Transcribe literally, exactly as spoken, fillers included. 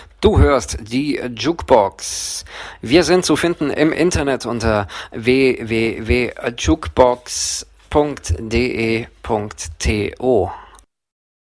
Du hörst die Jukebox. Wir sind zu finden im Internet unter w w w punkt jukebox punkt d e punkt t o.